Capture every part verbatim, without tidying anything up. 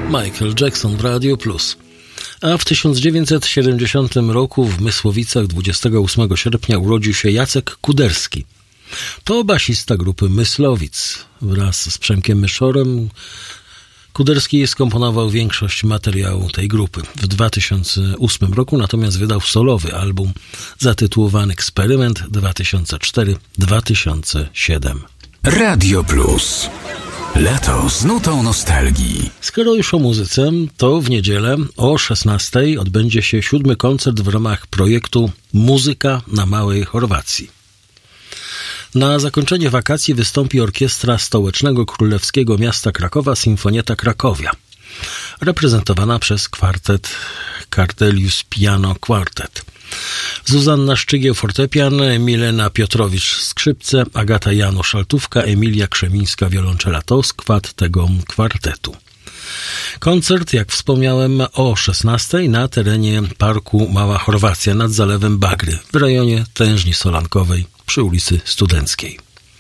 Michael Jackson w Radio Plus. A w tysiąc dziewięćset siedemdziesiątym roku w Mysłowicach dwudziestego ósmego sierpnia urodził się Jacek Kuderski. To basista grupy Myslowic. Wraz z Przemkiem Myszorem Kuderski skomponował większość materiału tej grupy. W dwa tysiące ósmym roku natomiast wydał solowy album zatytułowany Eksperyment dwa tysiące cztery do dwa tysiące siedem. Radio Plus. Lato z nutą nostalgii. Skoro już o muzyce, to w niedzielę o szesnastej odbędzie się siódmy koncert w ramach projektu Muzyka na Małej Chorwacji. Na zakończenie wakacji wystąpi orkiestra Stołecznego Królewskiego Miasta Krakowa Sinfonietta Krakowia, reprezentowana przez kwartet Cardelius Piano Quartet. Zuzanna Szczygieł fortepian, Milena Piotrowicz skrzypce, Agata Janusz altówka, Emilia Krzemińska wiolonczela. To skład tego kwartetu. Koncert, jak wspomniałem, o szesnastej na terenie Parku Mała Chorwacja nad Zalewem Bagry w rejonie Tężni Solankowej przy ulicy Studenckiej.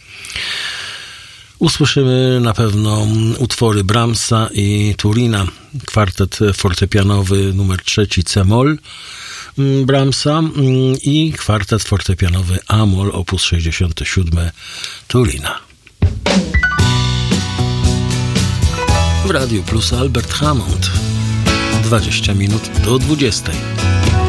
Usłyszymy na pewno utwory Brahmsa i Turina, kwartet fortepianowy numer trzeci C-moll Brahmsa i kwartet fortepianowy A-moll opus sześćdziesiąt siedem Turina. W Radiu Plus Albert Hammond. dwadzieścia minut do dwudziestej.